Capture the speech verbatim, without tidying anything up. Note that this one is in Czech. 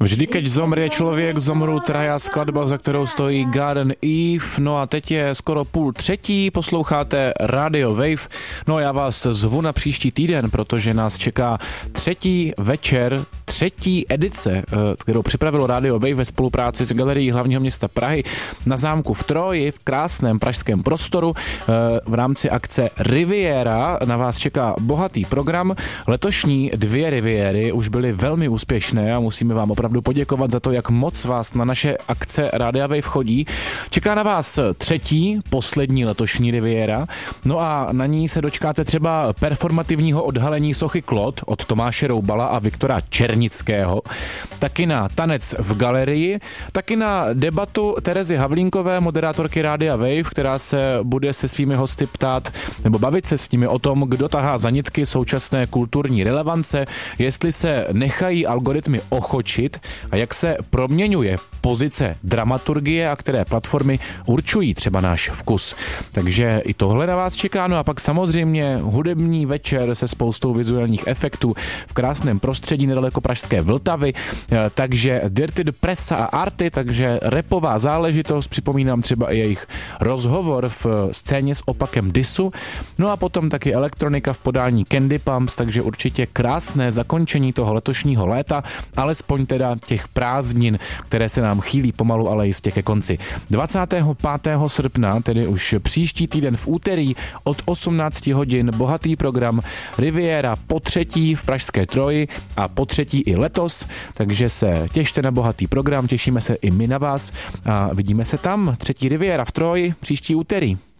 Vždy, keď zomrie člověk, zomrú traja, skladba, za kterou stojí Garden Eve. No a teď je skoro půl třetí, posloucháte Radio Wave. No a já vás zvu na příští týden, protože nás čeká třetí večer, třetí edice, kterou připravilo Radio Wave ve spolupráci s Galerií hlavního města Prahy na zámku v Troji v krásném pražském prostoru. V rámci akce Riviera na vás čeká bohatý program. Letošní dvě Riviéry už byly velmi úspěšné a musíme vám opravdu poděkovat za to, jak moc vás na naše akce Radia Wave chodí. Čeká na vás třetí, poslední letošní Riviera, no a na ní se dočkáte třeba performativního odhalení sochy Claude od Tomáše Roubala a Viktora Černického, taky na tanec v galerii, taky na debatu Terezy Havlínkové, moderátorky Radia Wave, která se bude se svými hosty ptát nebo bavit se s nimi o tom, kdo tahá za nitky současné kulturní relevance, jestli se nechají algoritmy ochočit a jak se proměňuje pozice dramaturgie a které platformy určují třeba náš vkus. Takže i tohle na vás čeká, no a pak samozřejmě hudební večer se spoustou vizuálních efektů v krásném prostředí nedaleko pražské Vltavy, takže Dirty Pressa a Arty, takže rapová záležitost, připomínám třeba i jejich rozhovor v scéně s opakem Disu, no a potom taky elektronika v podání Candy Pumps, takže určitě krásné zakončení toho letošního léta, alespoň teda těch prázdnin, které se nám chýlí pomalu, ale jistě ke konci. dvacátého pátého srpna, tedy už příští týden v úterý od osmnácti hodin bohatý program Riviera po třetí v pražské Troji a po třetí i letos, takže se těšte na bohatý program, těšíme se i my na vás a vidíme se tam, třetí Riviera v Troji příští úterý.